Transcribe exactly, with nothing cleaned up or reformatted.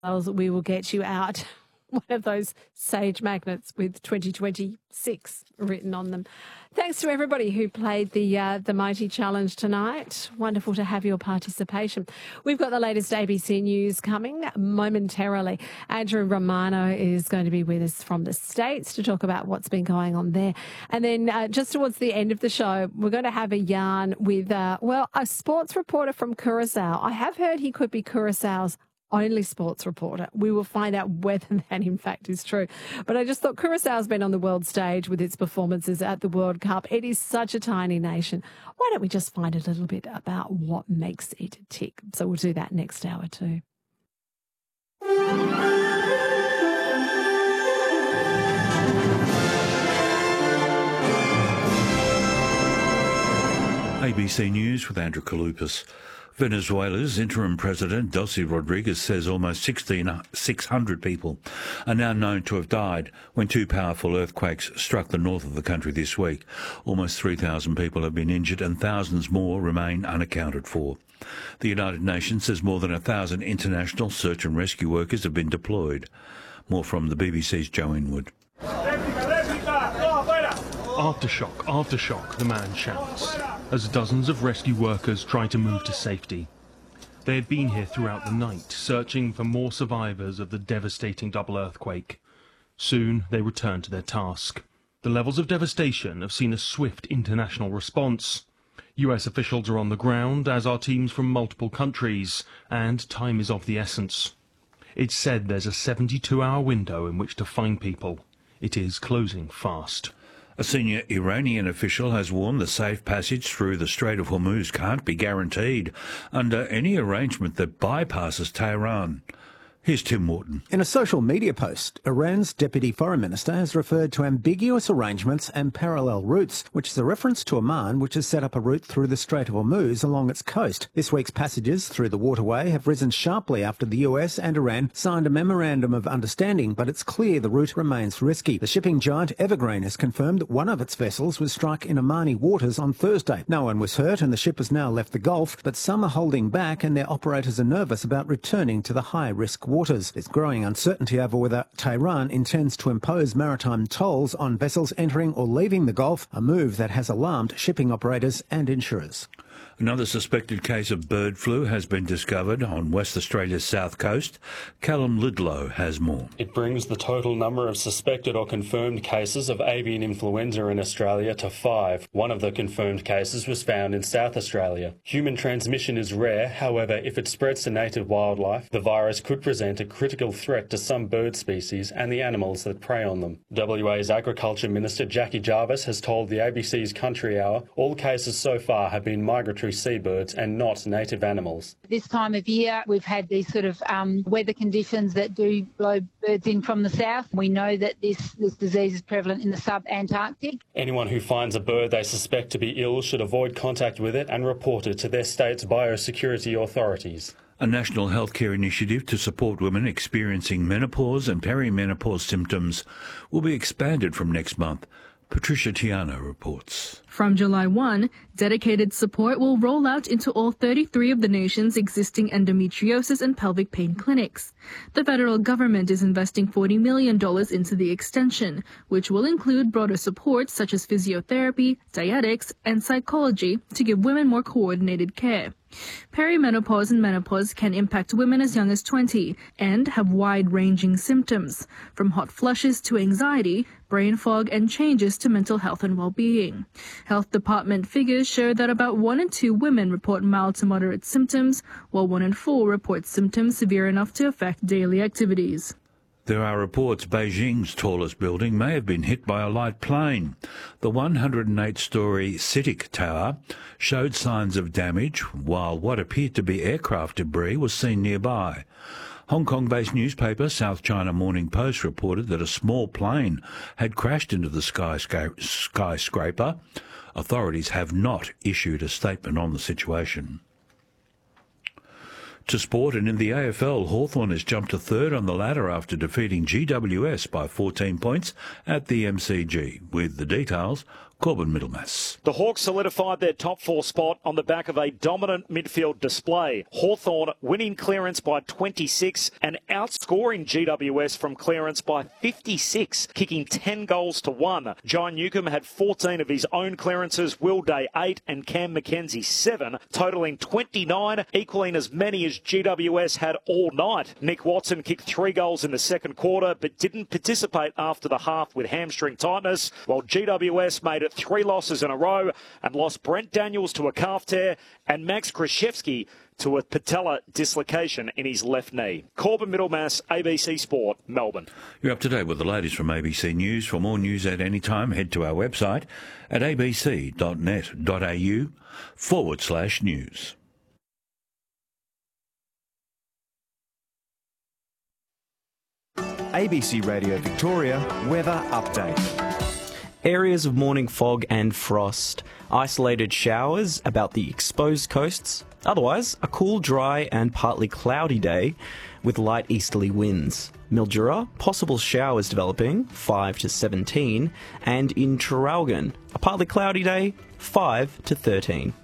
we will get you out one of those sage magnets with twenty twenty-six written on them. Thanks to everybody who played the uh, the Mighty Challenge tonight. Wonderful to have your participation. We've got the latest A B C News coming momentarily. Andrew Romano is going to be with us from the States to talk about what's been going on there. And then uh, just towards the end of the show, we're going to have a yarn with, uh, well, a sports reporter from Curaçao. I have heard he could be Curaçao's only sports reporter. We will find out whether that in fact is true. But I just thought Curaçao's been on the world stage with its performances at the World Cup. It is such a tiny nation. Why don't we just find a little bit about what makes it tick? So we'll do that next hour too. A B C News with Andrew Kalupas. Venezuela's interim president, Delcy Rodriguez, says almost six hundred people are now known to have died when two powerful earthquakes struck the north of the country this week. Almost three thousand people have been injured and thousands more remain unaccounted for. The United Nations says more than a thousand international search and rescue workers have been deployed. More from the B B C's Joe Inwood. Aftershock, aftershock, the man shouts, as dozens of rescue workers try to move to safety. They had been here throughout the night, searching for more survivors of the devastating double earthquake. Soon they return to their task. The levels of devastation have seen a swift international response. U S officials are on the ground, as are teams from multiple countries, and time is of the essence. It's said there's a seventy-two hour window in which to find people. It is closing fast. A senior Iranian official has warned the safe passage through the Strait of Hormuz can't be guaranteed under any arrangement that bypasses Tehran. Here's Tim Morton. In a social media post, Iran's Deputy Foreign Minister has referred to ambiguous arrangements and parallel routes, which is a reference to Oman, which has set up a route through the Strait of Hormuz along its coast. This week's passages through the waterway have risen sharply after the U S and Iran signed a memorandum of understanding, but it's clear the route remains risky. The shipping giant Evergreen has confirmed that one of its vessels was struck in Omani waters on Thursday. No one was hurt and the ship has now left the Gulf, but some are holding back and their operators are nervous about returning to the high-risk waters. There's growing uncertainty over whether Tehran intends to impose maritime tolls on vessels entering or leaving the Gulf, a move that has alarmed shipping operators and insurers. Another suspected case of bird flu has been discovered on West Australia's south coast. Callum Lidlow has more. It brings the total number of suspected or confirmed cases of avian influenza in Australia to five. One of the confirmed cases was found in South Australia. Human transmission is rare, however, if it spreads to native wildlife, the virus could present a critical threat to some bird species and the animals that prey on them. W A's Agriculture Minister Jackie Jarvis has told the A B C's Country Hour all cases so far have been migratory seabirds and not native animals. This time of year, we've had these sort of um, weather conditions that do blow birds in from the south. We know that this, this disease is prevalent in the sub-Antarctic. Anyone who finds a bird they suspect to be ill should avoid contact with it and report it to their state's biosecurity authorities. A national healthcare initiative to support women experiencing menopause and perimenopause symptoms will be expanded from next month. Patricia Tiano reports. From July first, dedicated support will roll out into all thirty-three of the nation's existing endometriosis and pelvic pain clinics. The federal government is investing forty million dollars into the extension, which will include broader support such as physiotherapy, dietetics, and psychology to give women more coordinated care. Perimenopause and menopause can impact women as young as twenty and have wide-ranging symptoms, from hot flushes to anxiety, brain fog, and changes to mental health and well-being. Health department figures show that about one in two women report mild to moderate symptoms, while one in four report symptoms severe enough to affect daily activities. There are reports Beijing's tallest building may have been hit by a light plane. The one hundred eight storey CITIC Tower showed signs of damage, while what appeared to be aircraft debris was seen nearby. Hong Kong-based newspaper South China Morning Post reported that a small plane had crashed into the skyscra- skyscraper. Authorities have not issued a statement on the situation. To sport, and in the A F L, Hawthorn has jumped to third on the ladder after defeating G W S by fourteen points at the M C G. With the details, Corbin Middlemass. The Hawks solidified their top four spot on the back of a dominant midfield display. Hawthorn winning clearance by twenty-six and outscoring G W S from clearance by fifty-six, kicking ten goals to one. John Newcomb had fourteen of his own clearances, Will Day eight and Cam McKenzie seven, totalling twenty-nine, equaling as many as G W S had all night. Nick Watson kicked three goals in the second quarter but didn't participate after the half with hamstring tightness, while G W S made it three losses in a row and lost Brent Daniels to a calf tear and Max Krzyzewski to a patella dislocation in his left knee. Corbin Middlemass, A B C Sport, Melbourne. You're up to date with the latest from A B C News. For more news at any time, head to our website at abc.net.au forward slash news. A B C Radio Victoria weather update. Areas of morning fog and frost. Isolated showers about the exposed coasts. Otherwise, a cool, dry and partly cloudy day with light easterly winds. Mildura, possible showers developing, five to seventeen. And in Traralgon, a partly cloudy day, five to thirteen.